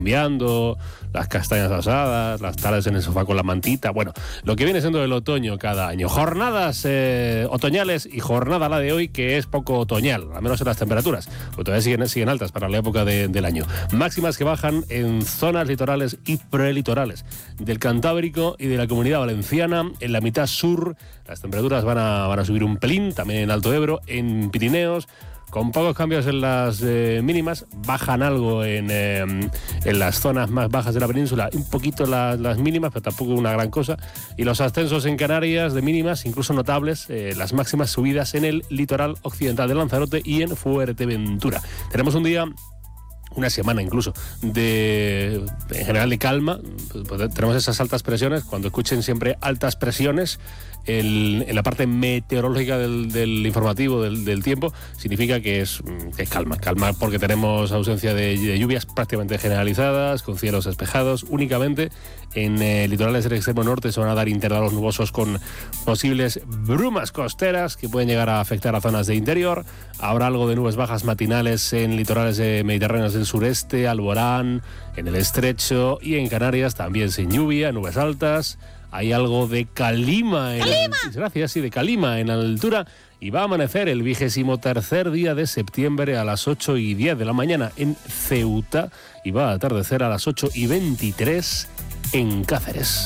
cambiando, las castañas asadas, las tardes en el sofá con la mantita, bueno, lo que viene siendo el otoño cada año. Jornadas otoñales y jornada la de hoy que es poco otoñal, al menos en las temperaturas, porque todavía siguen altas para la época del año. Máximas que bajan en zonas litorales y prelitorales del Cantábrico y de la Comunidad Valenciana. En la mitad sur las temperaturas van a subir un pelín, también en Alto Ebro, en Pirineos, con pocos cambios en las mínimas, bajan algo en las zonas más bajas de la península, un poquito las mínimas, pero tampoco una gran cosa, y los ascensos en Canarias de mínimas, incluso notables, las máximas subidas en el litoral occidental de Lanzarote y en Fuerteventura. Tenemos un día, una semana incluso, en general de calma. Tenemos esas altas presiones. Cuando escuchen siempre altas presiones en la parte meteorológica del informativo del tiempo, significa que es calma porque tenemos ausencia de lluvias prácticamente generalizadas, con cielos despejados únicamente. En litorales del extremo norte se van a dar intervalos nubosos con posibles brumas costeras que pueden llegar a afectar a zonas de interior. Habrá algo de nubes bajas matinales en litorales mediterráneos del sureste, Alborán, en el Estrecho, y en Canarias también sin lluvia, nubes altas. Hay algo de calima. De calima en altura, y va a amanecer el 23º día de septiembre a las 8:10 de la mañana en Ceuta, y va a atardecer a las 8:23 en Cáceres.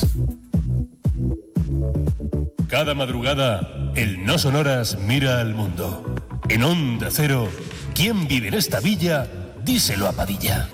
Cada madrugada, el No Sonoras mira al mundo. En Onda Cero, ¿quién vive en esta villa? Díselo a Padilla.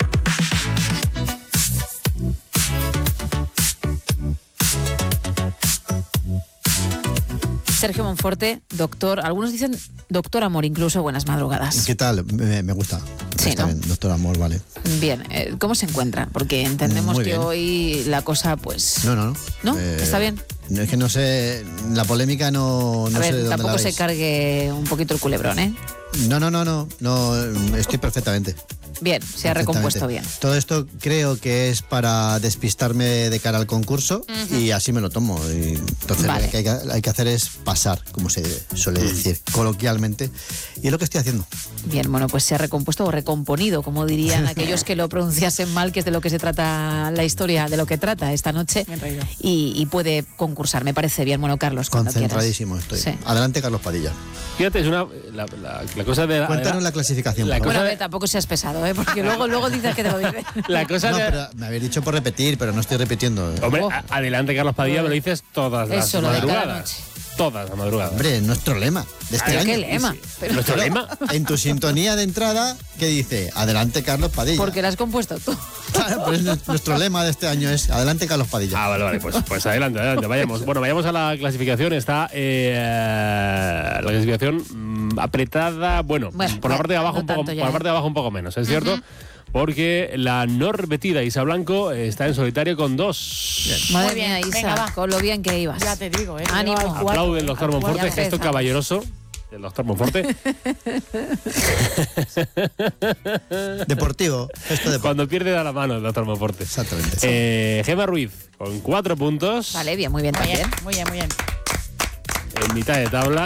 Sergio Monforte, doctor, algunos dicen doctor Amor incluso, buenas madrugadas. ¿Qué tal? Me gusta. Sí, está, ¿no? Bien, doctor Amor, vale. Bien, ¿cómo se encuentra? Porque entendemos que hoy la cosa, pues... No. ¿No? ¿Está bien? Es que no sé, la polémica no a ver, sé de dónde tampoco la se veis. Cargue un poquito el culebrón, ¿eh? No, estoy perfectamente. Bien, se ha recompuesto bien. Todo esto creo que es para despistarme de cara al concurso, y así me lo tomo. Y entonces vale. Lo que hay que hacer es pasar, como se suele decir coloquialmente, y es lo que estoy haciendo. Bien, bueno, pues se ha recompuesto o recomponido, como dirían aquellos que lo pronunciasen mal, que es de lo que se trata la historia, de lo que trata esta noche, y puede concursar, me parece bien. Bueno, Carlos, cuando concentradísimo quieras. estoy. Sí. Adelante, Carlos Padilla. Fíjate, es la cosa de... Cuéntanos la clasificación. Bueno, a ver, tampoco seas pesado, ¿eh? Porque luego dices que te lo dices. La cosa pero me habéis dicho por repetir, pero no estoy repitiendo. Hombre, adelante, Carlos Padilla, me lo dices todas las madrugadas. Todas las madrugadas. Hombre, nuestro lema de este año. ¿Qué lema? Pero ¿nuestro lema? En tu sintonía de entrada, ¿qué dice? Adelante, Carlos Padilla. Porque la has compuesto tú. Claro, pues nuestro lema de este año es adelante, Carlos Padilla. Vale, pues adelante, vayamos. Bueno, vayamos a la clasificación. Está la clasificación apretada, bueno, por la parte de abajo por la parte de abajo un poco menos, ¿es cierto? Porque la norvetida Isa Blanco está en solitario con 2. Madre mía, Isa, con lo bien que ibas. Ya te digo, ánimo. Aplaude el doctor Monforte, gesto caballeroso del doctor Monforte. Deportivo, gesto deportivo. Cuando pierde da la mano el doctor Monforte. Exactamente. Gemma Ruiz con 4 puntos. Vale, bien, muy bien también. Muy bien. En mitad de tabla.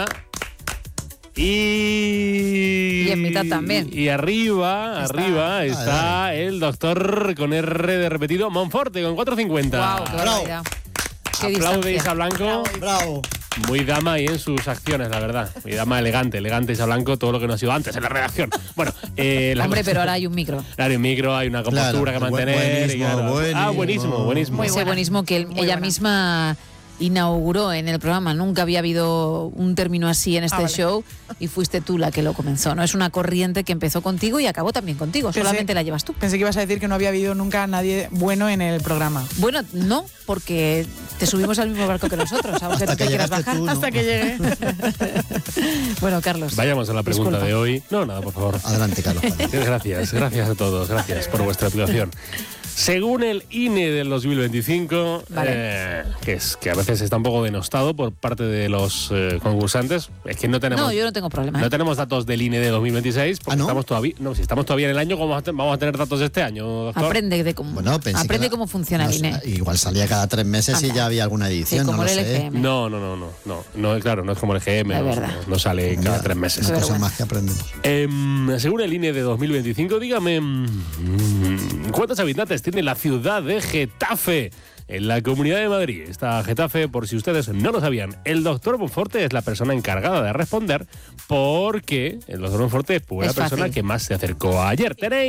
Y en mitad también. Y arriba está el doctor con R de repetido, Monforte, con 4.50. Wow, qué barbaridad. Qué Aplaude Isa Blanco. Bravo. Muy dama ahí en sus acciones, la verdad. Muy dama elegante Isa Blanco, todo lo que no ha sido antes en la redacción. Bueno, hombre, pero ahora hay un micro. Ahora hay un micro, hay una compostura que mantener. Buenísimo. Ese buenismo que ella misma inauguró en el programa. Nunca había habido un término así en este show, y fuiste tú la que lo comenzó, ¿no? Es una corriente que empezó contigo y acabó también contigo. Solamente la llevas tú. Pensé que ibas a decir que no había habido nunca nadie bueno en el programa. Bueno, no, porque te subimos al mismo barco que nosotros, aunque hasta no te quieras bajar. tú, ¿no? Hasta que llegué. Bueno, Carlos. Vayamos a la pregunta de hoy. No, nada, por favor. Adelante, Carlos. Gracias a todos. Gracias por vuestra actuación. Según el INE del 2025, que a veces está un poco denostado por parte de los concursantes, es que no tenemos... No, yo no tengo problema. No tenemos datos del INE de 2026, porque ¿no? si estamos todavía en el año, ¿cómo vamos a tener datos de este año, doctor? Aprende cómo funciona el INE. Igual salía cada 3 meses y ya había alguna edición, como no el lo sé. LGM. No, claro, no es como el EGM, no sale cada 3 meses. Una cosa más que aprendemos. Según el INE de 2025, dígame ¿Cuántos habitantes tiene la ciudad de Getafe en la Comunidad de Madrid? Esta Getafe, por si ustedes no lo sabían, el doctor Monforte es la persona encargada de responder porque el doctor Monforte fue la persona que más se acercó ayer. Tenéis